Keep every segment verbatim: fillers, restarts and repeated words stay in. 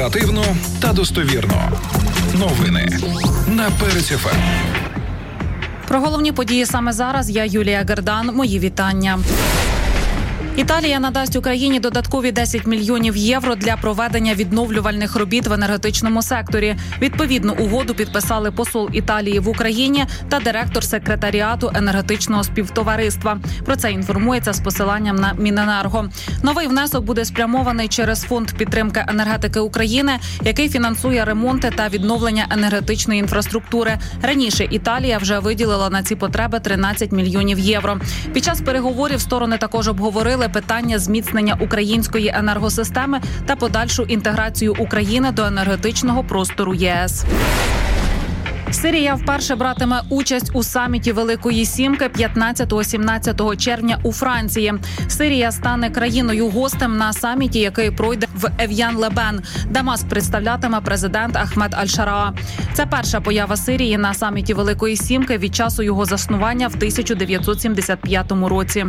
Оперативно та достовірно. Новини на Перець еф ем. Про головні події саме зараз я, Юлія Гердан. Мої вітання. Італія надасть Україні додаткові десять мільйонів євро для проведення відновлювальних робіт в енергетичному секторі. Відповідну угоду підписали посол Італії в Україні та директор секретаріату енергетичного співтовариства. Про це інформується з посиланням на Міненерго. Новий внесок буде спрямований через Фонд підтримки енергетики України, який фінансує ремонти та відновлення енергетичної інфраструктури. Раніше Італія вже виділила на ці потреби тринадцять мільйонів євро. Під час переговорів сторони також обговорили питання зміцнення української енергосистеми та подальшу інтеграцію України до енергетичного простору ЄС. Сирія вперше братиме участь у саміті Великої Сімки п'ятнадцятого-сімнадцятого червня у Франції. Сирія стане країною-гостем на саміті, який пройде в Ев'ян-Лебен. Дамаск представлятиме президент Ахмед Аль-Шараа. Це перша поява Сирії на саміті Великої Сімки від часу його заснування в тисяча дев'ятсот сімдесят п'ятому році.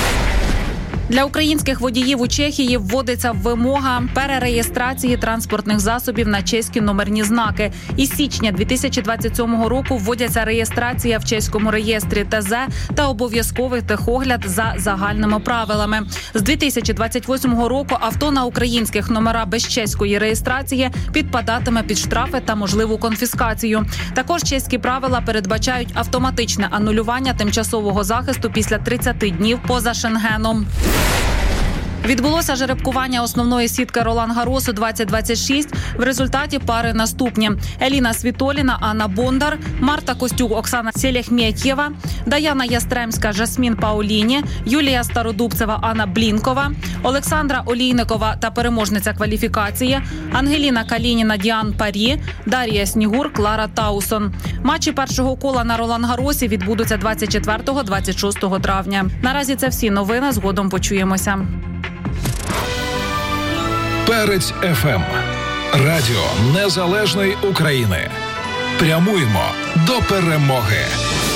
Для українських водіїв у Чехії вводиться вимога перереєстрації транспортних засобів на чеські номерні знаки. Із січня дві тисячі двадцять сьомого року вводяться реєстрація в чеському реєстрі Те Зе та обов'язковий техогляд за загальними правилами. З дві тисячі двадцять восьмого року авто на українських номера без чеської реєстрації підпадатиме під штрафи та можливу конфіскацію. Також чеські правила передбачають автоматичне анулювання тимчасового захисту після тридцяти днів поза Шенгеном. Відбулося жеребкування основної сітки Ролан-Гаросу двадцять двадцять шість. В результаті пари наступні: Еліна Світоліна, Анна Бондар, Марта Костюк, Оксана Селєхмєтєва, Даяна Ястремська, Жасмін Пауліні, Юлія Стародубцева, Анна Блінкова, Олександра Олійникова та переможниця кваліфікації, Ангеліна Калініна, Діан Парі, Дар'я Снігур, Клара Таусон. Матчі першого кола на Ролан-Гаросі відбудуться двадцять четвертого - двадцять шостого травня. Наразі це всі новини, згодом почуємося. Перець еф ем. Радіо Незалежної України. Прямуємо до перемоги.